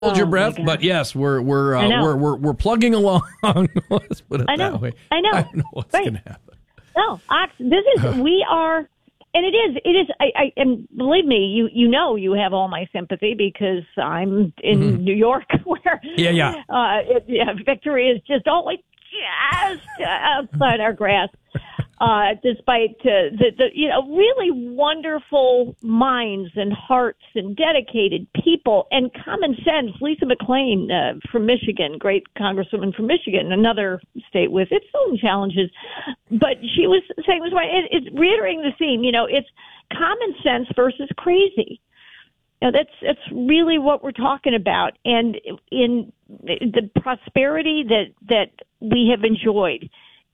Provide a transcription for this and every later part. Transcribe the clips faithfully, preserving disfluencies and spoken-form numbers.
Hold your breath, but yes, we're we're uh, we're we're we're plugging along. Let's put it I know. that way. I know. I don't know what's right. going to happen. No, Ox, this is we are, and it is it is. I, I and believe me, you you know you have all my sympathy because I'm in mm-hmm. New York, where yeah yeah, uh, it, yeah victory is just always just outside our grasp. Uh, despite uh, the, the, you know, really wonderful minds and hearts and dedicated people and common sense. Lisa McClain uh, from Michigan, great congresswoman from Michigan, another state with its own challenges. But she was saying, was right, it, it's reiterating the theme, you know, it's common sense versus crazy. You know, that's, that's really what we're talking about. And in the prosperity that, that we have enjoyed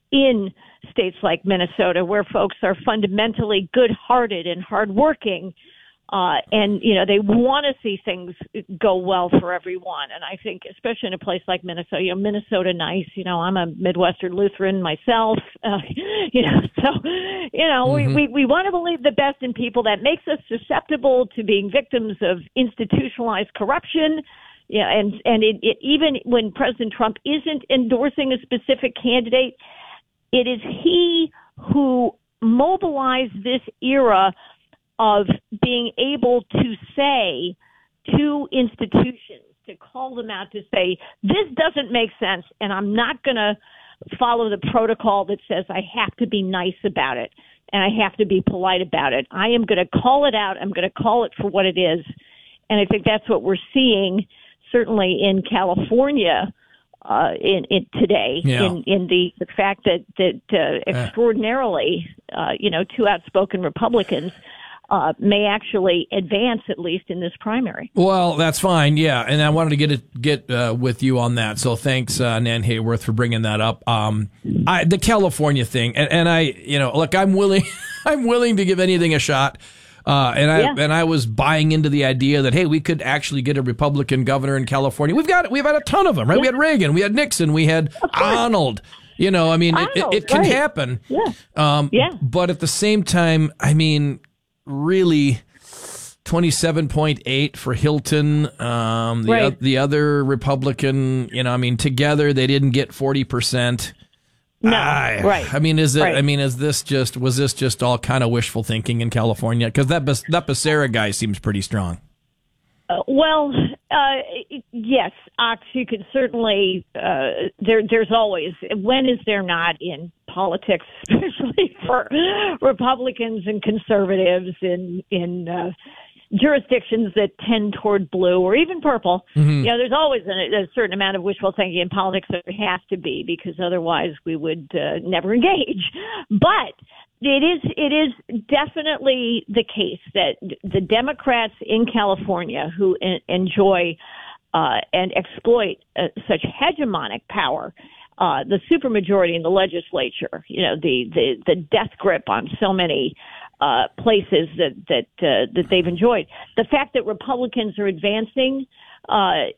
in states like Minnesota, where folks are fundamentally good-hearted and hardworking, uh, and, you know, they want to see things go well for everyone. And I think, especially in a place like Minnesota, you know, Minnesota nice, you know, I'm a Midwestern Lutheran myself, uh, you know, so, you know, mm-hmm. we, we, we want to believe the best in people. That makes us susceptible to being victims of institutionalized corruption. Yeah, and, and it, it, even when President Trump isn't endorsing a specific candidate, it is he who mobilized this era of being able to say to institutions, to call them out, to say, this doesn't make sense, and I'm not going to follow the protocol that says I have to be nice about it and I have to be polite about it. I am going to call it out. I'm going to call it for what it is. And I think that's what we're seeing, certainly in California, Uh, in, in today, yeah. in, in the, the fact that, that uh, extraordinarily, uh, you know, two outspoken Republicans uh, may actually advance, at least in this primary. Well, that's fine, yeah, and I wanted to get it, get uh, with you on that, so thanks, uh, Nan Hayworth, for bringing that up. Um, I, the California thing, and, and I, you know, look, I'm willing, I'm willing to give anything a shot. Uh, and I yeah. and I was buying into the idea that, hey, we could actually get a Republican governor in California. We've got we've had a ton of them, right? Yeah. We had Reagan, we had Nixon, we had Arnold. You know, I mean, Arnold, it, it, it can right. happen. Yeah. Um, yeah. But at the same time, I mean, really, twenty-seven point eight for Hilton. Um, the, right. o- the other Republican, you know, I mean, together they didn't get forty percent. No, I, right. I mean, is it? Right. I mean, is this just? Was this just all kind of wishful thinking in California? Because that Bas- that Becerra guy seems pretty strong. Uh, well, uh, yes, Ox, you could certainly. Uh, there, there's always. When is there not in politics, especially for Republicans and conservatives in in uh, jurisdictions that tend toward blue or even purple? Mm-hmm. You know, there's always a, a certain amount of wishful thinking in politics. There has to be, because otherwise we would uh, never engage. But it is it is definitely the case that the Democrats in California who en- enjoy uh, and exploit uh, such hegemonic power, uh, the supermajority in the legislature, you know, the, the, the death grip on so many uh, places that that uh, that they've enjoyed. The fact that Republicans are advancing uh,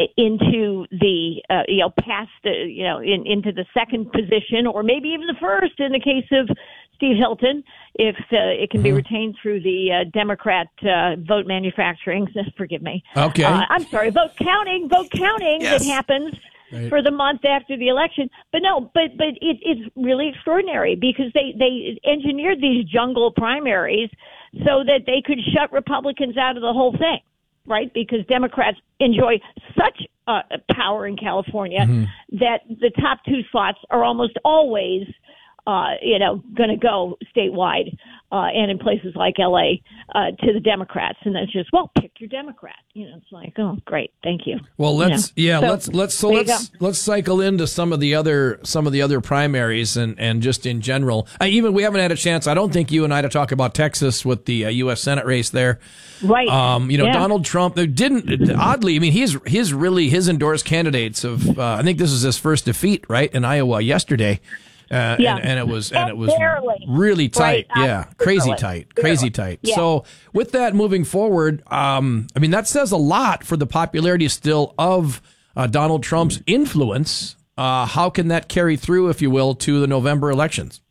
into the uh, you know past the you know in, into the second position, or maybe even the first in the case of Steve Hilton, if uh, it can be retained through the uh, Democrat uh, vote manufacturing. Forgive me. Okay. Uh, I'm sorry. Vote counting. Vote counting yes. that happens. Right. For the month after the election. But no, but but it, it's really extraordinary because they, they engineered these jungle primaries so that they could shut Republicans out of the whole thing, right? Because Democrats enjoy such uh, power in California mm-hmm. that the top two slots are almost always, uh, you know, going to go statewide uh, and in places like L A uh, to the Democrats. And that's just, well, pick your Democrat. You know, it's like, oh, great, thank you. Well, let's you know? yeah, so, let's let's so let's let's cycle into some of the other some of the other primaries and, and just in general. I, even we haven't had a chance. I don't think you and I to talk about Texas with the uh, U S Senate race there. Right. Um, you know, yeah. Donald Trump they didn't oddly. I mean, he's his really his endorsed candidates of. Uh, I think this is his first defeat, right, in Iowa yesterday. Uh, yeah. and, and it was and, and it was barely. really tight, right. yeah, crazy tight, crazy tight. Yeah. So with that moving forward, um, I mean that says a lot for the popularity still of uh, Donald Trump's influence. Uh, how can that carry through, if you will, to the November elections?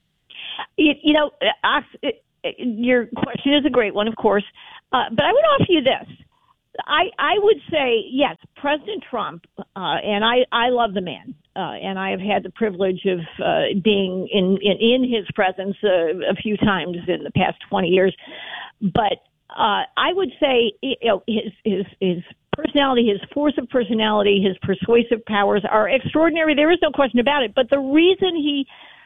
You, you know, uh, your question is a great one, of course, uh, but I would offer you this. I, I would say, yes, President Trump, uh, and I, I love the man, uh, and I have had the privilege of uh, being in, in, in his presence uh, a few times in the past twenty years. But uh, I would say, you know, his, his, his personality, his force of personality, his persuasive powers are extraordinary. There is no question about it. But the reason he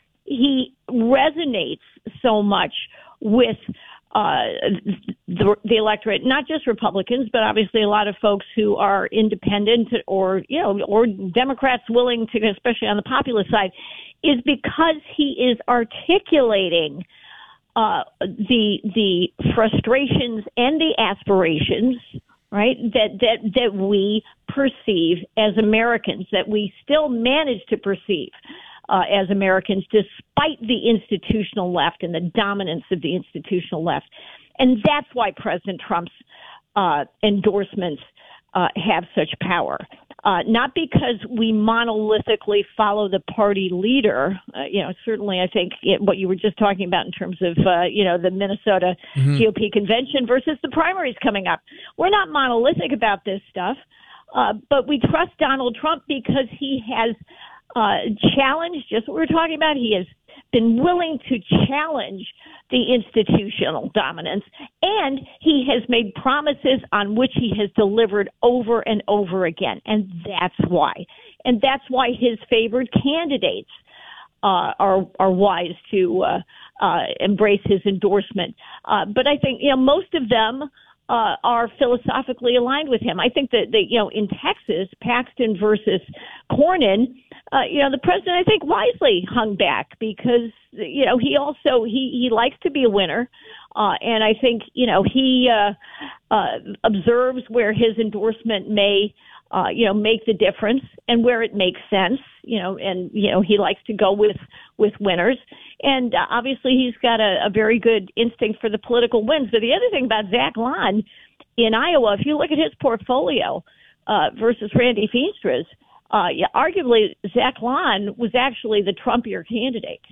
he resonates so much with Uh, the, the electorate, not just Republicans, but obviously a lot of folks who are independent or, you know, or Democrats willing to, especially on the populist side, is because he is articulating uh, the the frustrations and the aspirations, right, that, that, that we perceive as Americans, that we still manage to perceive Uh, as Americans, despite the institutional left and the dominance of the institutional left. And that's why President Trump's uh, endorsements uh, have such power. Uh, not because we monolithically follow the party leader. Uh, you know, certainly I think it, what you were just talking about in terms of, uh, you know, the Minnesota mm-hmm. G O P convention versus the primaries coming up. We're not monolithic about this stuff, uh, but we trust Donald Trump because he has Uh, challenge, just what we were talking about. He has been willing to challenge the institutional dominance, and he has made promises on which he has delivered over and over again. And that's why. And that's why his favored candidates uh, are are wise to uh, uh, embrace his endorsement. Uh, but I think, you know, most of them Uh, are philosophically aligned with him. I think that, that you know, in Texas, Paxton versus Cornyn, uh, you know, the president, I think, wisely hung back because, you know, he also, he, he likes to be a winner. Uh, and I think, you know, he uh, uh, observes where his endorsement may, uh, you know, make the difference and where it makes sense, you know, and, you know, he likes to go with, with winners. And uh, obviously he's got a, a very good instinct for the political wins. But the other thing about Zach Lahn in Iowa, if you look at his portfolio uh, versus Randy Feenstra's, uh, yeah, arguably Zach Lahn was actually the Trumpier candidate.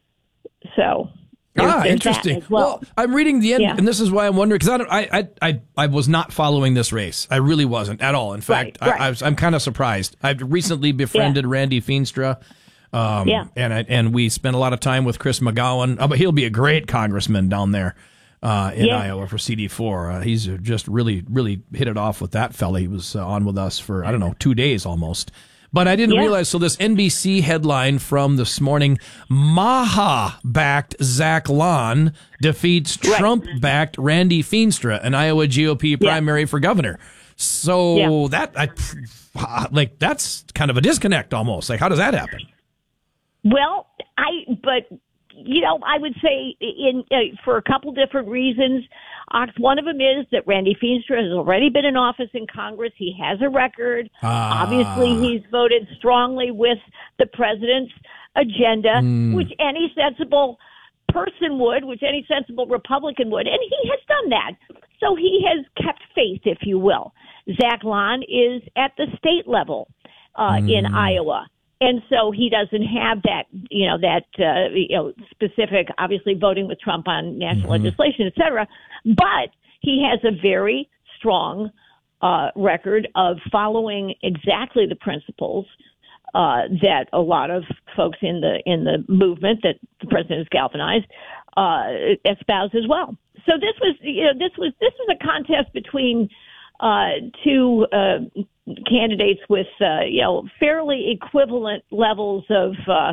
So ah, interesting. Well. well, I'm reading the end, yeah. and this is why I'm wondering because I, don't, I, I, I, I was not following this race. I really wasn't at all. In fact, right, right. I, I was, I'm kind of surprised. I've recently befriended yeah. Randy Feenstra. Um, yeah. and I, and we spent a lot of time with Chris McGowan. Oh, but he'll be a great congressman down there uh, in yeah. Iowa for C D four. Uh, he's just really, really hit it off with that fella. He was uh, on with us for, I don't know, two days almost. But I didn't yeah. realize, so this N B C headline from this morning, Maha-backed Zach Lahn defeats right. Trump-backed Randy Feenstra, an Iowa G O P yeah. primary for governor. So yeah. that, I, like, that's kind of a disconnect almost. Like, how does that happen? Well, I, but, you know, I would say in uh, for a couple different reasons. Ox, one of them is that Randy Feenstra has already been in office in Congress. He has a record. Ah. Obviously, he's voted strongly with the president's agenda, mm. which any sensible person would, which any sensible Republican would, and he has done that. So he has kept faith, if you will. Zach Lahn is at the state level uh, mm. in Iowa. And so he doesn't have that, you know, that, uh, you know, specific, obviously voting with Trump on national mm-hmm. legislation, et cetera. But he has a very strong uh, record of following exactly the principles uh, that a lot of folks in the in the movement that the president has galvanized uh, espouse as well. So this was, you know, this was this was a contest between uh, two uh, candidates with, uh, you know, fairly equivalent levels of uh,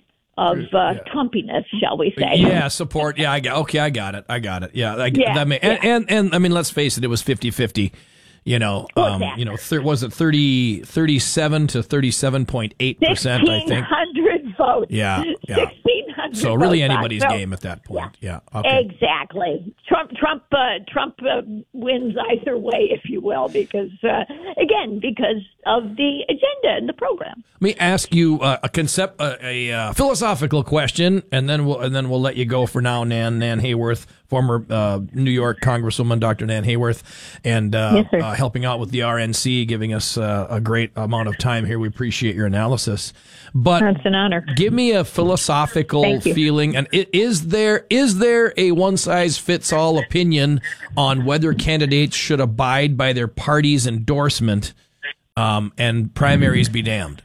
of uh, yeah. Trumpiness, shall we say? Yeah, support. Yeah, I got. Okay, I got it. I got it. Yeah, I, yeah, that may, and, yeah. and and I mean, let's face it, it was fifty-fifty. You know, um, you know, th- was it thirty, thirty-seven to thirty-seven point eight percent? I think. sixteen hundred votes. Yeah, yeah. sixteen hundred. So really, votes anybody's so, game at that point. Yeah, yeah. Okay. Exactly. Trump, Trump, uh, Trump uh, wins either way, if you will, because uh, again, because of the agenda and the program. Let me ask you uh, a concept, uh, a uh, philosophical question, and then we'll and then we'll let you go for now, Nan Nan Hayworth, former uh, New York Congresswoman, Doctor Nan Hayworth, and uh, yes, uh, helping out with the R N C, giving us uh, a great amount of time here. We appreciate your analysis. But that's an honor. Give me a philosophical critical feeling. And it, is there is there a one-size-fits-all opinion on whether candidates should abide by their party's endorsement um, and primaries be damned?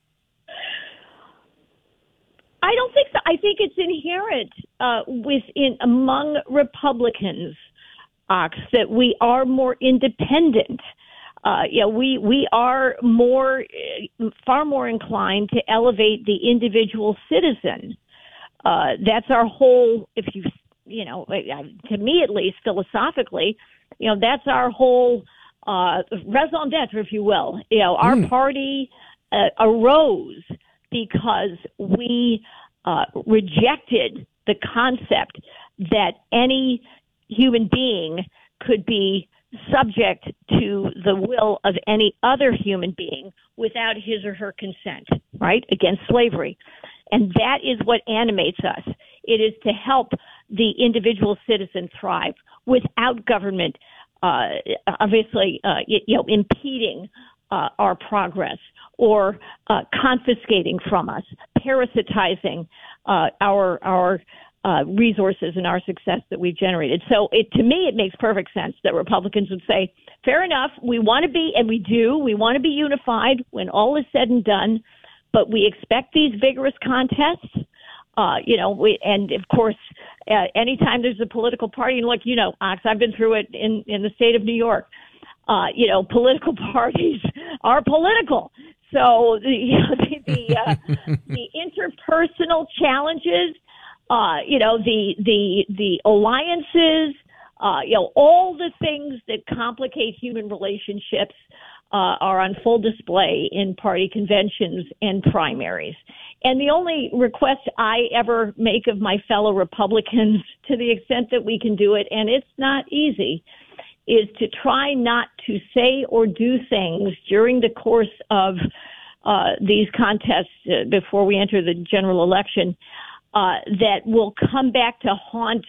I don't think so. I think it's inherent uh, within among Republicans, Ox, that we are more independent. Uh, you know, we we are more, far more inclined to elevate the individual citizen. Uh, that's our whole, if you, you know, to me at least, philosophically, you know, that's our whole uh, raison d'etre, if you will. You know, our mm. party uh, arose because we uh, rejected the concept that any human being could be subject to the will of any other human being without his or her consent, right, against slavery. And that is what animates us. It is to help the individual citizen thrive without government, uh, obviously, uh, you know, impeding uh, our progress or uh, confiscating from us, parasitizing uh, our our Uh, resources and our success that we've generated. So it, to me, it makes perfect sense that Republicans would say, fair enough, we want to be, and we do, we want to be unified when all is said and done, but we expect these vigorous contests. Uh, you know, we, and of course, uh, anytime there's a political party, and look, you know, Ox, I've been through it in, in the state of New York, uh, you know, political parties are political. So the, you know, the, the, uh, the interpersonal challenges, Uh, you know, the, the, the alliances, uh, you know, all the things that complicate human relationships, uh, are on full display in party conventions and primaries. And the only request I ever make of my fellow Republicans, to the extent that we can do it, and it's not easy, is to try not to say or do things during the course of, uh, these contests uh, before we enter the general election, Uh, that will come back to haunt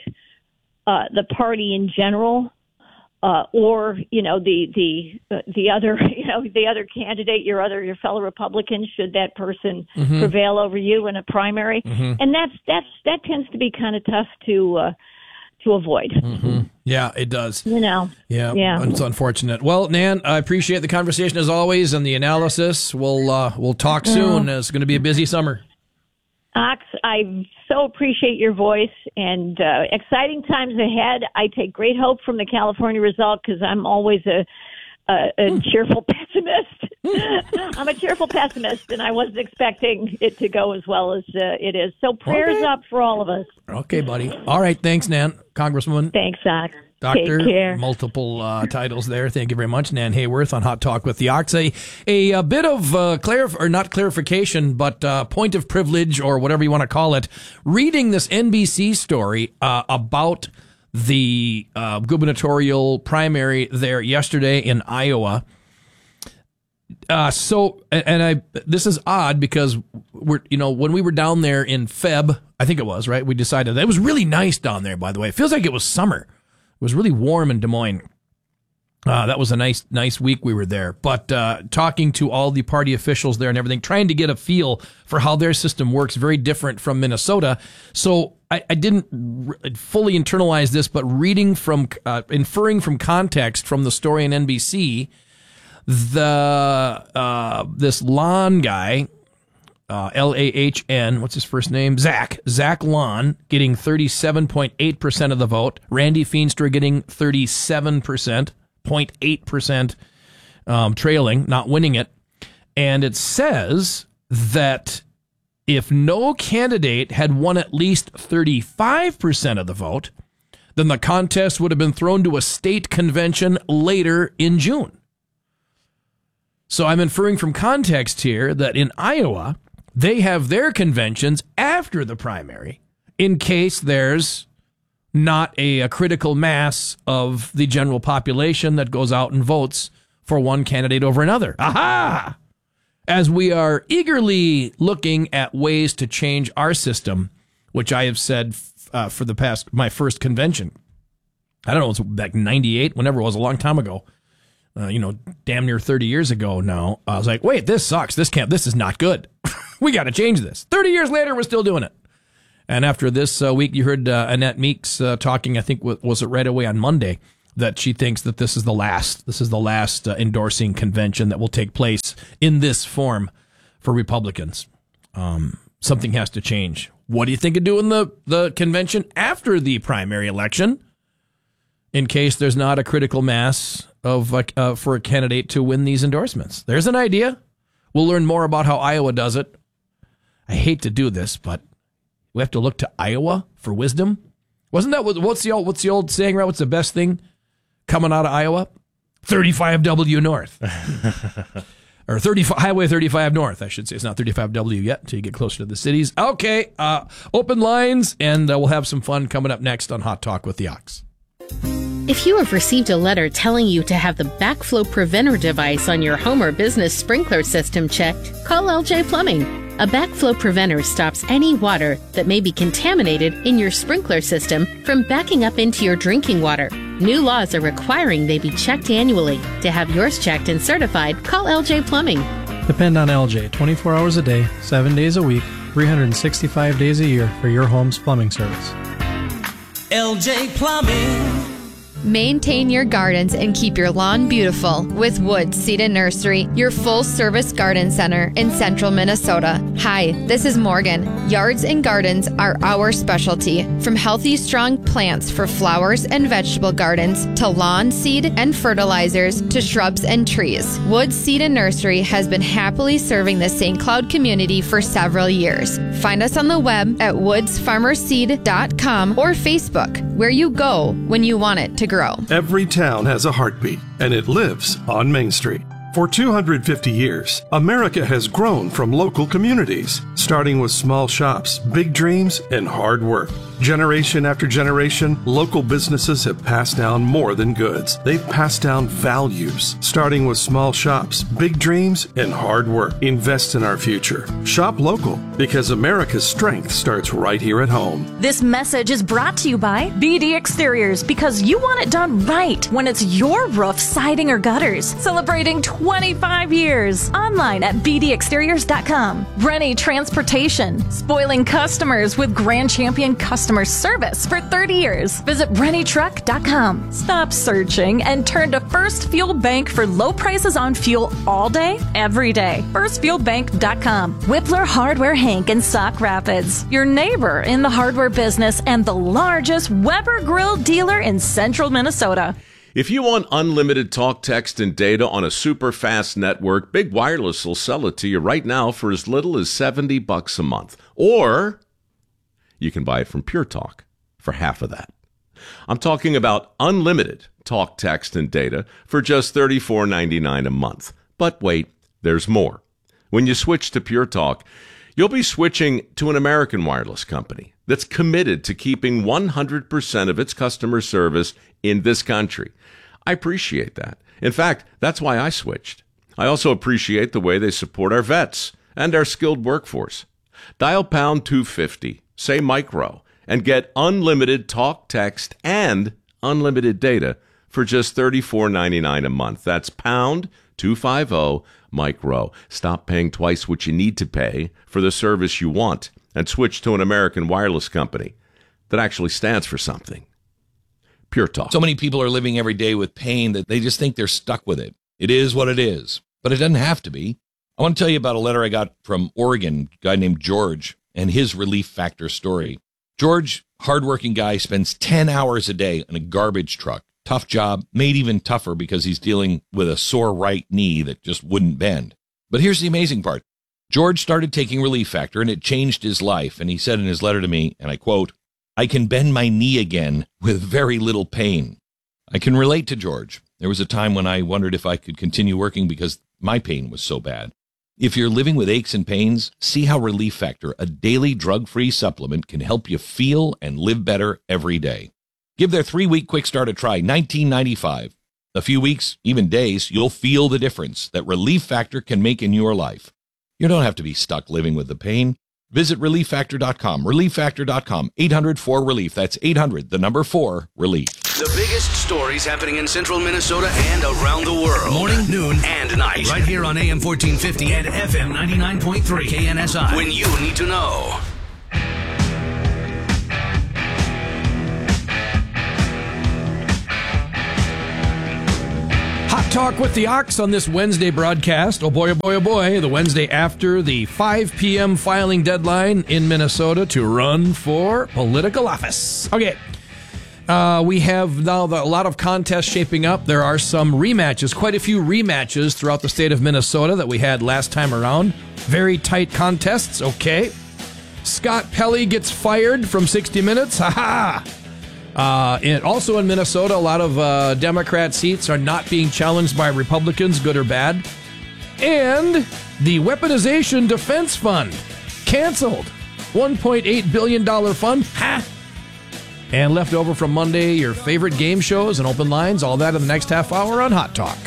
uh, the party in general, uh, or you know the the uh, the other you know the other candidate, your other your fellow Republican, should that person mm-hmm. prevail over you in a primary, mm-hmm. and that's that's that tends to be kind of tough to uh, to avoid. Mm-hmm. Yeah, it does. You know. Yeah, yeah, it's unfortunate. Well, Nan, I appreciate the conversation as always and the analysis. We'll uh, we'll talk soon. Mm. It's going to be a busy summer. Ox, I so appreciate your voice, and uh, exciting times ahead. I take great hope from the California result because I'm always a, a, a cheerful pessimist. I'm a cheerful pessimist, and I wasn't expecting it to go as well as uh, it is. So prayers okay. up for all of us. Okay, buddy. All right. Thanks, Nan. Congresswoman. Thanks, Ox. Doctor, Take care. multiple uh, titles there. Thank you very much, Nan Hayworth on Hot Talk with the Ox. A, a, a bit of uh, clarif- or not clarification, but uh, point of privilege or whatever you want to call it. Reading this N B C story uh, about the uh, gubernatorial primary there yesterday in Iowa. Uh, so, and I, this is odd because we're, you know, when we were down there in Feb, I think it was, right? We decided that it was really nice down there, by the way. It feels like it was summer. It was really warm in Des Moines. Uh, that was a nice, nice week we were there. But uh, talking to all the party officials there and everything, trying to get a feel for how their system works, very different from Minnesota. So I, I didn't r- fully internalize this, but reading from, uh, inferring from context from the story on N B C, the uh, this Lahn guy, uh, L A H N, what's his first name? Zach. Zach Lahn getting thirty-seven point eight percent of the vote. Randy Feenstra getting thirty-seven percent, zero point eight percent um, trailing, not winning it. And it says that if no candidate had won at least thirty-five percent of the vote, then the contest would have been thrown to a state convention later in June. So I'm inferring from context here that in Iowa, they have their conventions after the primary in case there's not a, a critical mass of the general population that goes out and votes for one candidate over another. Aha! As we are eagerly looking at ways to change our system, which I have said uh, for the past, my first convention, I don't know, it was back in ninety-eight, whenever it was, a long time ago. Uh, you know, damn near thirty years ago now. I was like, wait, this sucks. This can't, this is not good. We got to change this. thirty years later, we're still doing it. And after this uh, week, you heard uh, Annette Meeks uh, talking, I think, was it right away on Monday, that she thinks that this is the last, this is the last uh, endorsing convention that will take place in this form for Republicans. Um, something has to change. What do you think of doing the, the convention after the primary election, in case there's not a critical mass of uh, for a candidate to win these endorsements? There's an idea. We'll learn more about how Iowa does it. I hate to do this, but we have to look to Iowa for wisdom. Wasn't that what, what's the old what's the old saying? Right? What's the best thing coming out of Iowa? thirty-five W North, or thirty-five Highway thirty-five North, I should say. It's not thirty-five W yet until you get closer to the cities. Okay, uh, open lines, and uh, we'll have some fun coming up next on Hot Talk with the Ox. If you have received a letter telling you to have the backflow preventer device on your home or business sprinkler system checked, call L J Plumbing. A backflow preventer stops any water that may be contaminated in your sprinkler system from backing up into your drinking water. New laws are requiring they be checked annually. To have yours checked and certified, call L J Plumbing. Depend on L J twenty-four hours a day, seven days a week, three hundred sixty-five days a year for your home's plumbing service. L J Plumbing. Maintain your gardens and keep your lawn beautiful with Woods Seed and Nursery, your full-service garden center in central Minnesota. Hi, this is Morgan. Yards and gardens are our specialty. From healthy, strong plants for flowers and vegetable gardens to lawn seed and fertilizers to shrubs and trees, Woods Seed and Nursery has been happily serving the Saint Cloud community for several years. Find us on the web at woods farmer seed dot com or Facebook, where you go when you want it to grow. Every town has a heartbeat, and it lives on Main Street. For two hundred fifty years, America has grown from local communities, starting with small shops, big dreams, and hard work. Generation after generation, local businesses have passed down more than goods. They've passed down values, starting with small shops, big dreams, and hard work. Invest in our future. Shop local, because America's strength starts right here at home. This message is brought to you by B D Exteriors, because you want it done right when it's your roof, siding, or gutters. Celebrating twenty-five years. Online at b d exteriors dot com. Rennie Transportation, spoiling customers with Grand Champion Customer Service for thirty years. Visit rennie truck dot com. Stop searching and turn to First Fuel Bank for low prices on fuel all day, every day. first fuel bank dot com. Whippler Hardware Hank in Sauk Rapids, your neighbor in the hardware business and the largest Weber Grill dealer in central Minnesota. If you want unlimited talk, text, and data on a super fast network, Big Wireless will sell it to you right now for as little as seventy bucks a month. Or you can buy it from Pure Talk for half of that. I'm talking about unlimited talk, text, and data for just thirty-four ninety-nine a month. But wait, there's more. When you switch to Pure Talk, you'll be switching to an American wireless company that's committed to keeping one hundred percent of its customer service in this country. I appreciate that. In fact, that's why I switched. I also appreciate the way they support our vets and our skilled workforce. Dial pound two fifty, say micro, and get unlimited talk, text, and unlimited data for just thirty-four ninety-nine a month. That's pound two fifty, micro. Stop paying twice what you need to pay for the service you want and switch to an American wireless company that actually stands for something. Pure Talk. So many people are living every day with pain that they just think they're stuck with it. It is what it is, but it doesn't have to be. I want to tell you about a letter I got from Oregon, a guy named George, and his Relief Factor story. George, hardworking guy, spends ten hours a day in a garbage truck. Tough job, made even tougher because he's dealing with a sore right knee that just wouldn't bend. But here's the amazing part. George started taking Relief Factor, and it changed his life. And he said in his letter to me, and I quote, "I can bend my knee again with very little pain." I can relate to George. There was a time when I wondered if I could continue working because my pain was so bad. If you're living with aches and pains, see how Relief Factor, a daily drug-free supplement, can help you feel and live better every day. Give their three-week quick start a try, nineteen ninety-five. A few weeks, even days, you'll feel the difference that Relief Factor can make in your life. You don't have to be stuck living with the pain. Visit relief factor dot com, relief factor dot com, eight hundred four relief. That's eight hundred, the number four, relief. The biggest stories happening in central Minnesota and around the world. Morning, noon, and night. Right here on A M fourteen fifty and F M ninety-nine point three K N S I. When you need to know. Talk with the Ox on this Wednesday broadcast. Oh boy, oh boy, oh boy. The Wednesday after the five p.m. filing deadline in Minnesota to run for political office. Okay. Uh, we have now the, a lot of contests shaping up. There are some rematches, quite a few rematches throughout the state of Minnesota that we had last time around. Very tight contests. Okay. Scott Pelley gets fired from sixty minutes. Ha ha! Uh, and also in Minnesota, a lot of uh, Democrat seats are not being challenged by Republicans, good or bad. And the Weaponization Defense Fund, canceled. one point eight billion dollars fund, ha! And left over from Monday, your favorite game shows and open lines, all that in the next half hour on Hot Talk.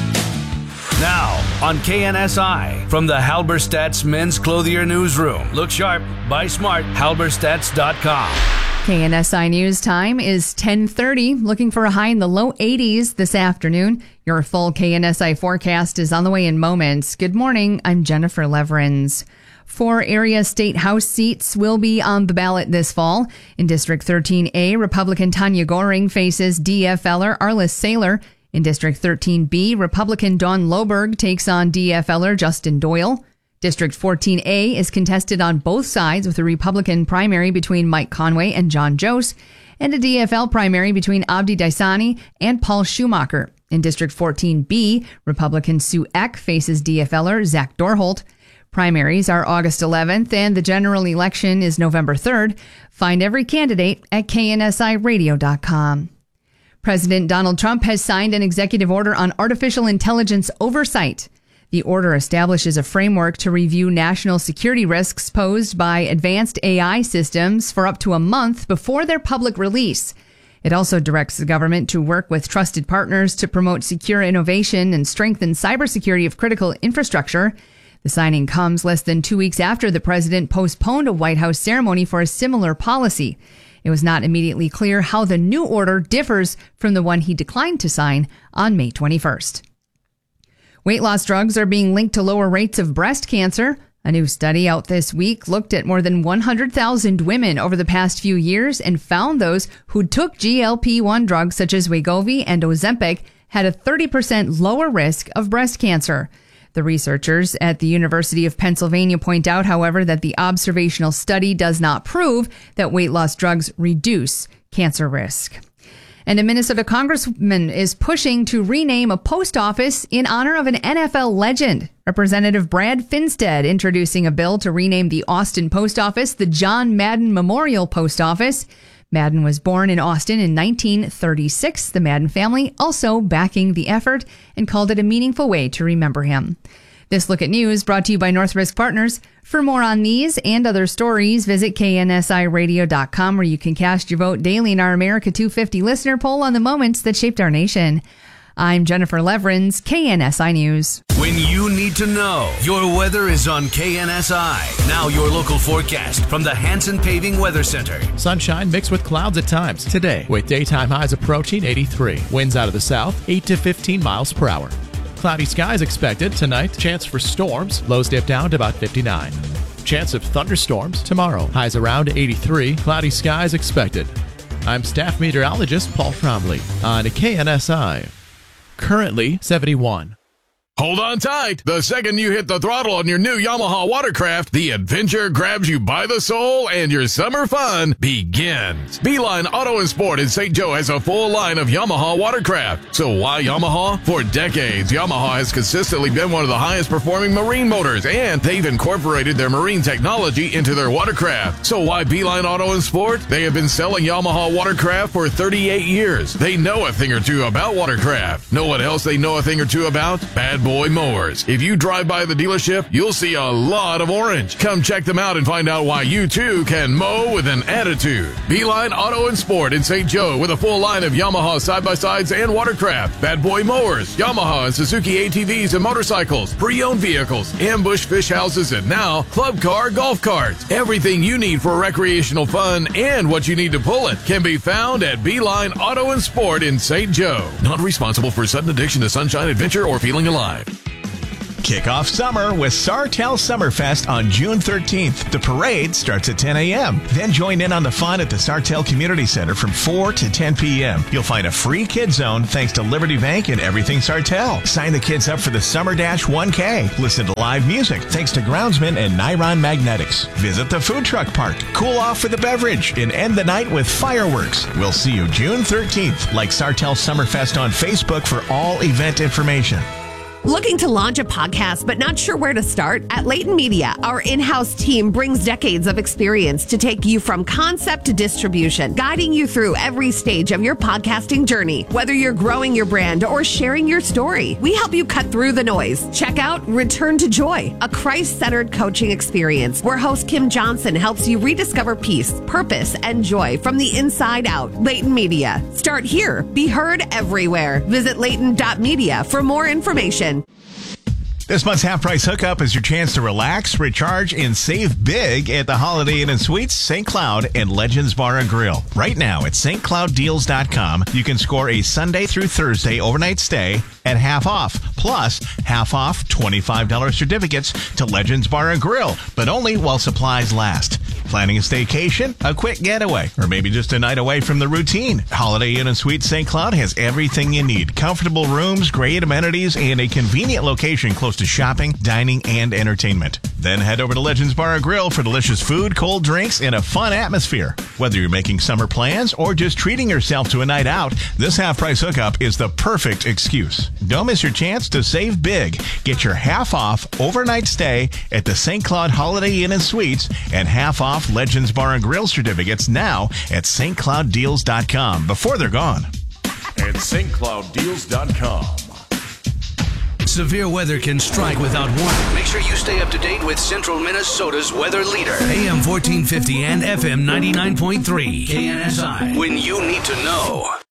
Now, on K N S I, from the Halberstadt's Men's Clothier Newsroom. Look sharp, buy smart, halberstadts dot com. K N S I News time is ten thirty. Looking for a high in the low eighties this afternoon. Your full K N S I forecast is on the way in moments. Good morning. I'm Jennifer Leverins. Four area state house seats will be on the ballot this fall. In District thirteen A, Republican Tanya Goring faces D F L-er Arliss Saylor. In District thirteen B, Republican Dawn Loberg takes on D F L-er Justin Doyle. District fourteen A is contested on both sides with a Republican primary between Mike Conway and John Jost and a D F L primary between Abdi Daisani and Paul Schumacher. In District fourteen B, Republican Sue Eck faces D F L-er Zach Dorholt. Primaries are August eleventh and the general election is November third. Find every candidate at K N S I radio dot com. President Donald Trump has signed an executive order on artificial intelligence oversight. The order establishes a framework to review national security risks posed by advanced A I systems for up to a month before their public release. It also directs the government to work with trusted partners to promote secure innovation and strengthen cybersecurity of critical infrastructure. The signing comes less than two weeks after the president postponed a White House ceremony for a similar policy. It was not immediately clear how the new order differs from the one he declined to sign on May twenty-first. Weight loss drugs are being linked to lower rates of breast cancer. A new study out this week looked at more than one hundred thousand women over the past few years and found those who took G L P one drugs such as Wegovy and Ozempic had a thirty percent lower risk of breast cancer. The researchers at the University of Pennsylvania point out, however, that the observational study does not prove that weight loss drugs reduce cancer risk. And a Minnesota congressman is pushing to rename a post office in honor of an N F L legend. Representative Brad Finstead introducing a bill to rename the Austin post office the John Madden Memorial Post Office. Madden was born in Austin in nineteen thirty-six. The Madden family also backing the effort and called it a meaningful way to remember him. This Look at News brought to you by North Risk Partners. For more on these and other stories, visit K N S I radio dot com where you can cast your vote daily in our America two fifty listener poll on the moments that shaped our nation. I'm Jennifer Leverins, K N S I News. When you need to know, your weather is on K N S I. Now your local forecast from the Hanson Paving Weather Center. Sunshine mixed with clouds at times today, with daytime highs approaching eighty-three. Winds out of the south, eight to fifteen miles per hour. Cloudy skies expected tonight. Chance for storms. Lows dip down to about fifty-nine. Chance of thunderstorms tomorrow. Highs around eighty-three. Cloudy skies expected. I'm staff meteorologist Paul Trombley on K N S I. Currently seventy-one. Hold on tight. The second you hit the throttle on your new Yamaha watercraft, the adventure grabs you by the soul and your summer fun begins. Beeline Auto and Sport in Saint Joe has a full line of Yamaha watercraft. So why Yamaha? For decades, Yamaha has consistently been one of the highest performing marine motors, and they've incorporated their marine technology into their watercraft. So why Beeline Auto and Sport? They have been selling Yamaha watercraft for thirty-eight years. They know a thing or two about watercraft. Know what else they know a thing or two about? Bad Boy Mowers. If you drive by the dealership, you'll see a lot of orange. Come check them out and find out why you too can mow with an attitude. Beeline Auto and Sport in Saint Joe with a full line of Yamaha side-by-sides and watercraft, Bad Boy Mowers, Yamaha and Suzuki A T Vs and motorcycles, pre-owned vehicles, ambush fish houses, and now club car golf carts. Everything you need for recreational fun and what you need to pull it can be found at Beeline Auto and Sport in Saint Joe. Not responsible for sudden addiction to sunshine, adventure, or feeling alive. Kick off summer with Sartell Summerfest on June thirteenth. The parade starts at ten a.m. Then join in on the fun at the Sartell Community Center from four to ten p.m. You'll find a free kid zone thanks to Liberty Bank and Everything Sartell. Sign the kids up for the Summer Dash one K. Listen to live music thanks to Groundsman and Niron Magnetics. Visit the food truck park. Cool off with a beverage and end the night with fireworks. We'll see you June thirteenth. Like Sartell Summerfest on Facebook for all event information. Looking to launch a podcast but not sure where to start? At Layton Media, our in-house team brings decades of experience to take you from concept to distribution, guiding you through every stage of your podcasting journey. Whether you're growing your brand or sharing your story, we help you cut through the noise. Check out Return to Joy, a Christ-centered coaching experience where host Kim Johnson helps you rediscover peace, purpose, and joy from the inside out. Layton Media. Start here. Be heard everywhere. Visit Layton dot media for more information. This month's Half Price Hookup is your chance to relax, recharge, and save big at the Holiday Inn and Suites, Saint Cloud, and Legends Bar and Grill. Right now at St Cloud Deals dot com, you can score a Sunday through Thursday overnight stay at half off, plus half off twenty-five dollars certificates to Legends Bar and Grill, but only while supplies last. Planning a staycation, a quick getaway, or maybe just a night away from the routine? Holiday Inn and Suites Saint Cloud has everything you need. Comfortable rooms, great amenities, and a convenient location close to shopping, dining, and entertainment. Then head over to Legends Bar and Grill for delicious food, cold drinks, and a fun atmosphere. Whether you're making summer plans or just treating yourself to a night out, this half-price hookup is the perfect excuse. Don't miss your chance to save big. Get your half-off overnight stay at the Saint Cloud Holiday Inn and Suites and half-off Legends Bar and Grill certificates now at St Cloud Deals dot com before they're gone. At St Cloud Deals dot com. Severe weather can strike without warning. Make sure you stay up to date with Central Minnesota's weather leader. A M fourteen fifty and F M ninety-nine point three. K N S I. When you need to know.